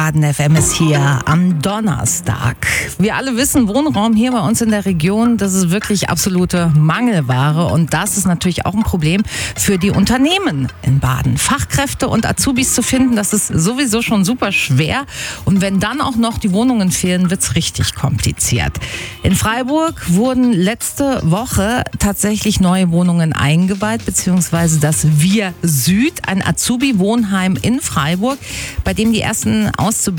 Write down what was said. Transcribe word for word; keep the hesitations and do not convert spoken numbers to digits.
Baden F M ist hier am Donnerstag. Wir alle wissen, Wohnraum hier bei uns in der Region, das ist wirklich absolute Mangelware. Und das ist natürlich auch ein Problem für die Unternehmen in Baden. Fachkräfte und Azubis zu finden, das ist sowieso schon super schwer. Und wenn dann auch noch die Wohnungen fehlen, wird es richtig kompliziert. In Freiburg wurden letzte Woche tatsächlich neue Wohnungen eingeweiht, beziehungsweise das Wir Süd, ein Azubi-Wohnheim in Freiburg, bei dem die ersten Aus